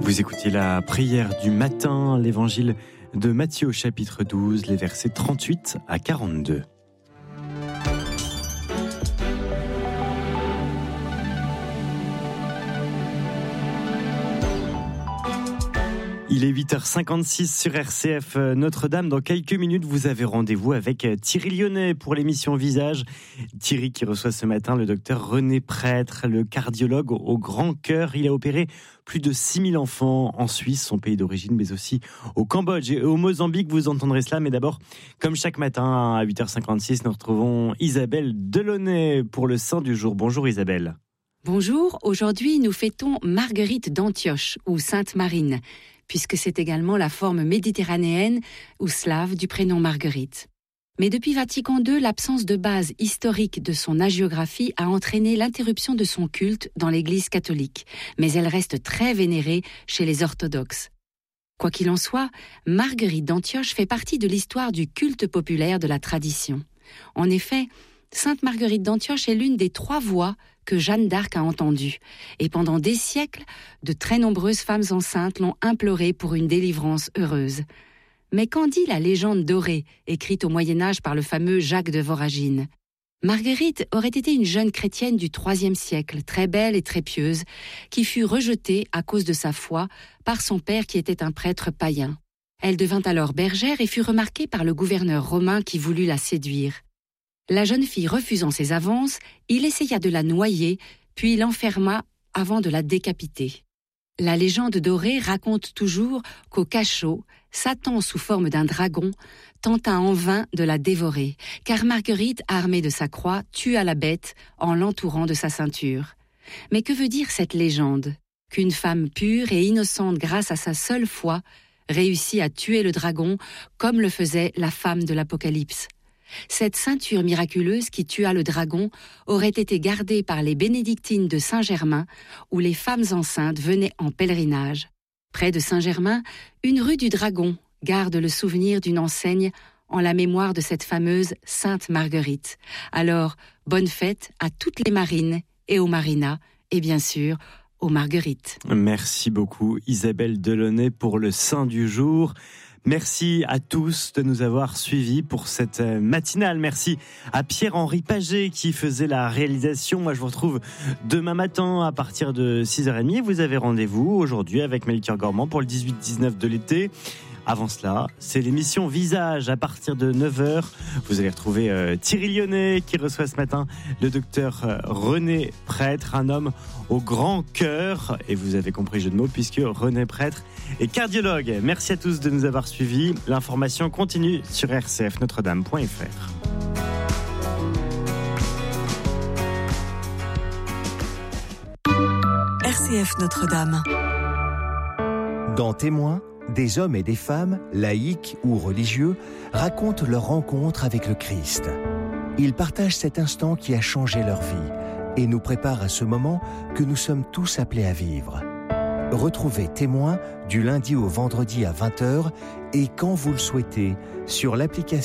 Vous écoutez la prière du matin, l'évangile de Matthieu au chapitre 12, les versets 38 à 42. Il est 8h56 sur RCF Notre-Dame. Dans quelques minutes, vous avez rendez-vous avec Thierry Lyonnais pour l'émission Visage. Thierry qui reçoit ce matin le docteur René Prêtre, le cardiologue au Grand Cœur. Il a opéré plus de 6000 enfants en Suisse, son pays d'origine, mais aussi au Cambodge et au Mozambique. Vous entendrez cela, mais d'abord, comme chaque matin à 8h56, nous retrouvons Isabelle Delaunay pour le Saint du jour. Bonjour Isabelle. Bonjour, aujourd'hui nous fêtons Marguerite d'Antioche ou Sainte Marine, puisque c'est également la forme méditerranéenne ou slave du prénom Marguerite. Mais depuis Vatican II, l'absence de base historique de son hagiographie a entraîné l'interruption de son culte dans l'Église catholique, mais elle reste très vénérée chez les orthodoxes. Quoi qu'il en soit, Marguerite d'Antioche fait partie de l'histoire du culte populaire de la tradition. En effet, Sainte Marguerite d'Antioche est l'une des 3 voix que Jeanne d'Arc a entendues. Et pendant des siècles, de très nombreuses femmes enceintes l'ont implorée pour une délivrance heureuse. Mais qu'en dit la légende dorée, écrite au Moyen-Âge par le fameux Jacques de Voragine ? Marguerite aurait été une jeune chrétienne du IIIe siècle, très belle et très pieuse, qui fut rejetée à cause de sa foi par son père qui était un prêtre païen. Elle devint alors bergère et fut remarquée par le gouverneur romain qui voulut la séduire. La jeune fille refusant ses avances, il essaya de la noyer, puis l'enferma avant de la décapiter. La légende dorée raconte toujours qu'au cachot, Satan, sous forme d'un dragon, tenta en vain de la dévorer, car Marguerite, armée de sa croix, tua la bête en l'entourant de sa ceinture. Mais que veut dire cette légende ? Qu'une femme pure et innocente grâce à sa seule foi réussit à tuer le dragon comme le faisait la femme de l'Apocalypse. Cette ceinture miraculeuse qui tua le dragon aurait été gardée par les bénédictines de Saint-Germain, où les femmes enceintes venaient en pèlerinage. Près de Saint-Germain, une rue du Dragon garde le souvenir d'une enseigne en la mémoire de cette fameuse Sainte Marguerite. Alors, bonne fête à toutes les marines et aux marinas, et bien sûr, aux marguerites. Merci beaucoup Isabelle Delaunay pour le Saint du jour. Merci à tous de nous avoir suivis pour cette matinale. Merci à Pierre-Henri Paget qui faisait la réalisation. Moi, je vous retrouve demain matin à partir de 6h30. Vous avez rendez-vous aujourd'hui avec Melchior Gormand pour le 18-19 de l'été. Avant cela, c'est l'émission Visage à partir de 9h. Vous allez retrouver Thierry Lyonnais qui reçoit ce matin le docteur René Prêtre, un homme au grand cœur. Et vous avez compris jeu de mots puisque René Prêtre est cardiologue. Merci à tous de nous avoir suivis. L'information continue sur rcfnotredame.fr. RCF Notre-Dame. Dans Témoins, des hommes et des femmes, laïcs ou religieux, racontent leur rencontre avec le Christ. Ils partagent cet instant qui a changé leur vie et nous préparent à ce moment que nous sommes tous appelés à vivre. Retrouvez Témoins du lundi au vendredi à 20h et quand vous le souhaitez sur l'application